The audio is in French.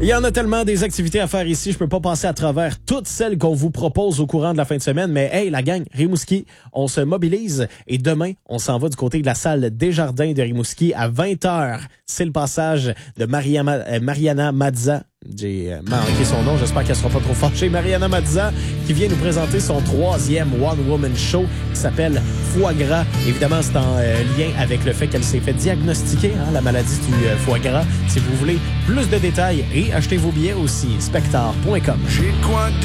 Il y en a tellement des activités à faire ici, je peux pas passer à travers toutes celles qu'on vous propose au courant de la fin de semaine, mais hey, la gang, Rimouski, on se mobilise et demain, on s'en va du côté de la salle Desjardins de Rimouski à 20h. C'est le passage de Mariana Mazza. J'ai manqué son nom, j'espère qu'elle sera pas trop fâchée. Mariana Mazza qui vient nous présenter son 3e One Woman Show qui s'appelle Foie Gras. Évidemment, c'est en lien avec le fait qu'elle s'est fait diagnostiquer la maladie du foie gras. Si vous voulez plus de détails et achetez vos billets aussi, spectar.com.